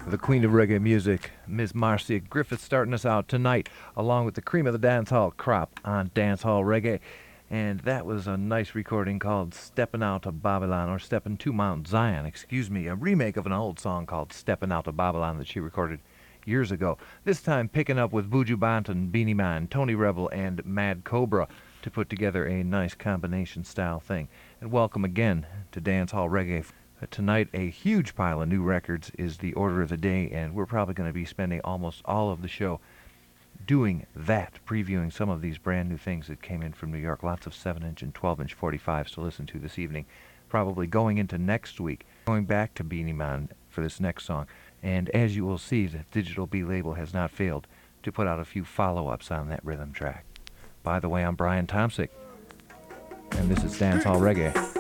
The queen of reggae music, Ms. Marcia Griffith, starting us out tonight, along with the cream of the dancehall crop on Dancehall Reggae. And that was a nice recording called Steppin' Out of Babylon, or Steppin' to Mount Zion, excuse me, a remake of an old song called Steppin' Out of Babylon that she recorded years ago. This time picking up with Buju Banton, Beanie Man, Tony Rebel, and Mad Cobra to put together a nice combination style thing. And welcome again to Dancehall Reggae. Tonight, a huge pile of new records is the order of the day, and we're probably going to be spending almost all of the show doing that, previewing some of these brand new things that came in from New York. Lots of 7-inch and 12-inch 45s to listen to this evening. Probably going into next week, going back to Beanie Man for this next song. And as you will see, the Digital B label has not failed to put out a few follow-ups on that rhythm track. By the way, I'm Brian Tomsick, and this is Dancehall Reggae.